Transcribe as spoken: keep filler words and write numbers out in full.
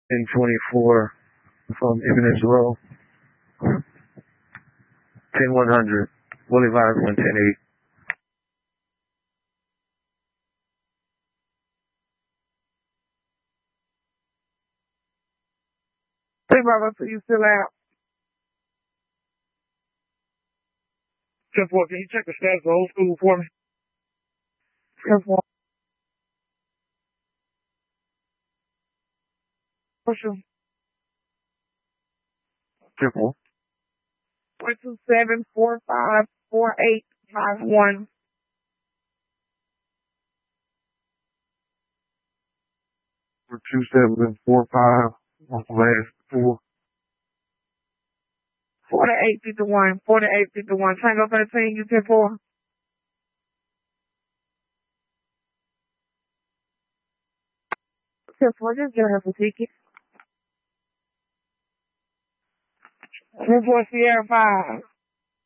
ten twenty-four from Eminence Row. ten one hundred. Boulevard one ten eight. Hey, brother, so you still out? ten four, can you check the stats of old school for me? ten four. What's your ten four. four two seven four five four eight five one? four two seven four five. Last four. forty-eight fifty-one. forty-eight fifty-one. Tango thirteen, you ten four. ten four, just get her for ticket. ten four Sierra five.